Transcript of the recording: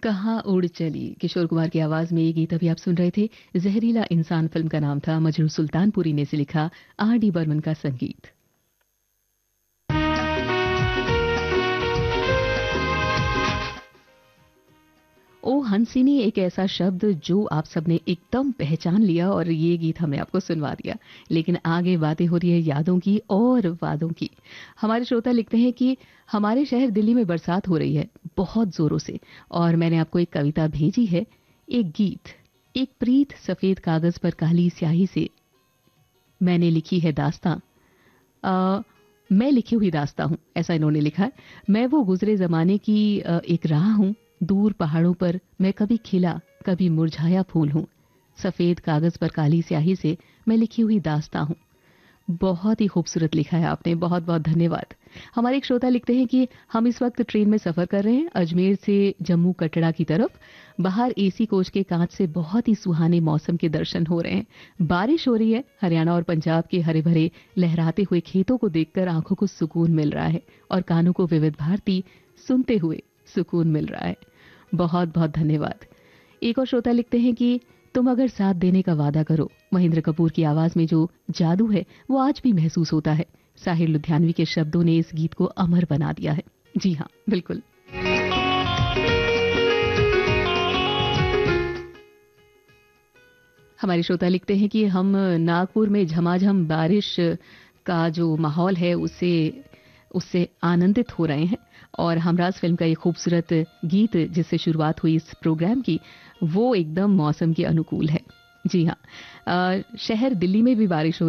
कहाँ उड़ चली, किशोर कुमार की आवाज में ये गीत अभी आप सुन रहे थे। जहरीला इंसान फिल्म का नाम था। मजरू सुल्तानपुरी ने इसे लिखा, आर डी बर्मन का संगीत। ओ हंसिनी एक ऐसा शब्द जो आप सबने एकदम पहचान लिया और ये गीत हमने आपको सुनवा दिया। लेकिन आगे बातें हो रही है यादों की और वादों की। हमारे श्रोता लिखते हैं कि हमारे शहर दिल्ली में बरसात हो रही है बहुत जोरों से, और मैंने आपको एक कविता भेजी है, एक गीत। एक प्रीत सफेद कागज पर काली स्याही से मैंने लिखी है दास्तां। मैं लिखी हुई दास्तां हूं, ऐसा इन्होंने लिखा है। मैं वो गुजरे जमाने की एक राह हूं। दूर पहाड़ों पर मैं कभी खिला कभी मुरझाया फूल हूं। सफेद कागज पर काली स्याही से मैं लिखी हुई दास्तां हूं। बहुत ही खूबसूरत लिखा है आपने, बहुत बहुत धन्यवाद। हमारे एक श्रोता लिखते हैं कि हम इस वक्त ट्रेन में सफर कर रहे हैं अजमेर से जम्मू कटरा की तरफ। बाहर एसी कोच के कांच से बहुत ही सुहाने मौसम के दर्शन हो रहे हैं। बारिश हो रही है। हरियाणा और पंजाब के हरे भरे लहराते हुए खेतों को देखकर आंखों को सुकून मिल रहा है और कानों को विविध भारती सुनते हुए सुकून मिल रहा है। बहुत बहुत धन्यवाद। एक और श्रोता लिखते हैं कि तुम अगर साथ देने का वादा करो, महेंद्र कपूर की आवाज में जो जादू है वो आज भी महसूस होता है। साहिर लुधियानवी के शब्दों ने इस गीत को अमर बना दिया है। जी हाँ, बिल्कुल। हमारे श्रोता लिखते हैं कि हम नागपुर में झमाझम बारिश का जो माहौल है उससे उससे आनंदित हो रहे हैं, और हमराज फिल्म का ये खूबसूरत गीत जिससे शुरुआत हुई इस प्रोग्राम की, वो एकदम मौसम के अनुकूल है। जी हाँ, शहर दिल्ली में भी बारिश हो